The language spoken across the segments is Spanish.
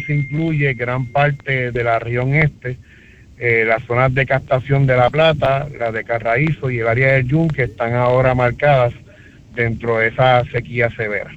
se incluye gran parte de la región este, las zonas de captación de La Plata, la de Carraízo y el área del Yunque están ahora marcadas dentro de esa sequía severa.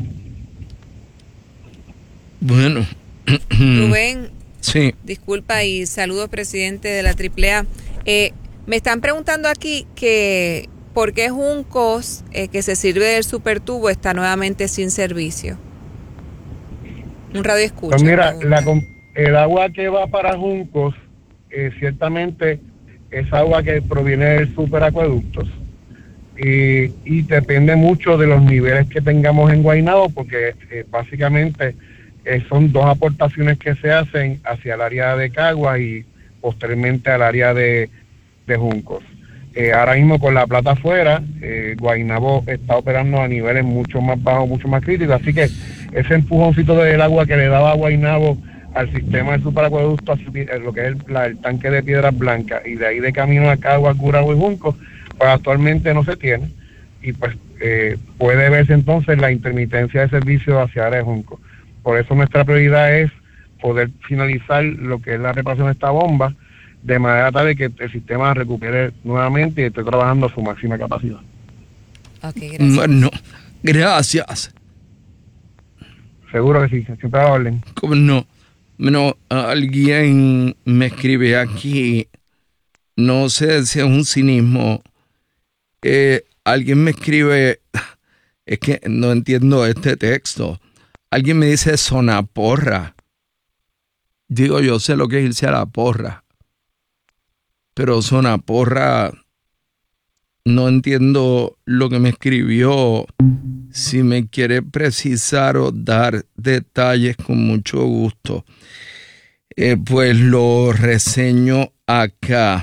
Bueno. Rubén, sí. Disculpa y saludos, presidente de la AAA. Me están preguntando aquí que por qué Juncos, que se sirve del supertubo, está nuevamente sin servicio. Un radio escucha. Pues mira, el agua que va para Juncos, ciertamente es agua que proviene del superacueductos. Y depende mucho de los niveles que tengamos en Guaynabo, porque básicamente son dos aportaciones que se hacen hacia el área de Caguas y posteriormente al área de Juncos. Ahora mismo con La Plata afuera, Guaynabo está operando a niveles mucho más bajos, mucho más críticos, así que ese empujoncito del agua que le daba a Guaynabo al sistema del superacueducto, lo que es el tanque de Piedras Blancas, y de ahí de camino a Caguas, Gurabo y Juncos, pues actualmente no se tiene, y pues puede verse entonces la intermitencia de servicio hacia área de Juncos. Por eso nuestra prioridad es poder finalizar lo que es la reparación de esta bomba, de manera tal de que el sistema recupere nuevamente y esté trabajando a su máxima capacidad. Okay, gracias. Bueno, gracias. Seguro que sí, siempre a la orden. ¿Cómo no? Bueno, alguien me escribe aquí, no sé si es un cinismo, alguien me escribe, es que no entiendo este texto, alguien me dice sonaporra. Digo, yo sé lo que es irse a la porra, pero sonaporra, no entiendo lo que me escribió. Si me quiere precisar o dar detalles, con mucho gusto, pues lo reseño acá.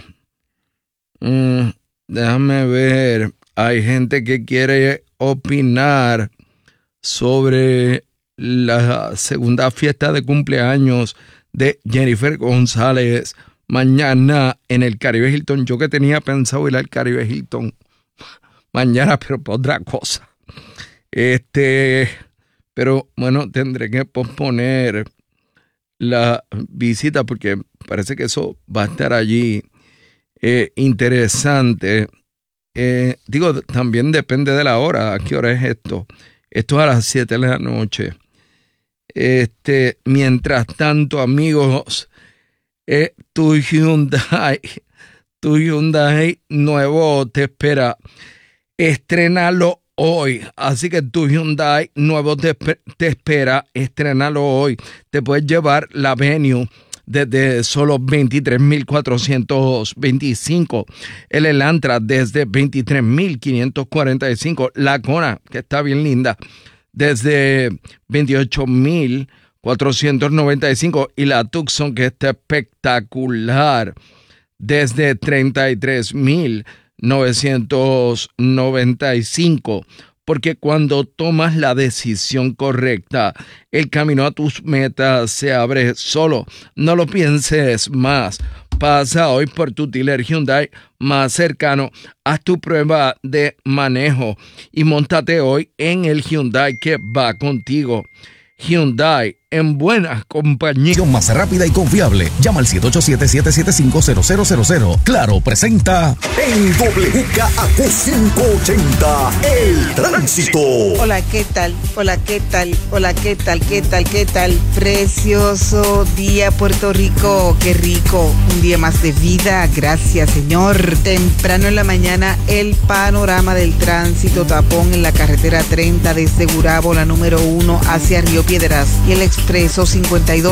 Déjame ver, hay gente que quiere opinar sobre la segunda fiesta de cumpleaños de Jennifer González mañana en el Caribe Hilton. Yo que tenía pensado ir al Caribe Hilton mañana, pero por otra cosa. Pero bueno, tendré que posponer la visita porque parece que eso va a estar allí interesante. Digo, también depende de la hora. ¿A qué hora es esto? Esto es a las 7 de la noche. Mientras tanto, amigos, tu Hyundai nuevo te espera. Estrénalo hoy, así que tu Hyundai nuevo te espera, estrénalo hoy. Te puedes llevar la Venue desde solo $23,425, el Elantra desde $23,545, la Kona, que está bien linda, desde $28,495, y la Tucson, que está espectacular, desde $33,995, porque cuando tomas la decisión correcta, el camino a tus metas se abre solo. No lo pienses más. Pasa hoy por tu dealer Hyundai más cercano, haz tu prueba de manejo y móntate hoy en el Hyundai que va contigo. Hyundai, en buena compañía. Más rápida y confiable. Llama al 787-775-0000. Claro, presenta en WKAQ 580 El Tránsito. Hola, ¿qué tal? Hola, ¿qué tal? Hola, ¿qué tal? ¿Qué tal? ¿Qué tal? Precioso día, Puerto Rico. Qué rico. Un día más de vida. Gracias, Señor. Temprano en la mañana, el panorama del tránsito. Tapón en la carretera 30 desde Gurabo, la número 1 hacia Río Piedras, y el expreso 52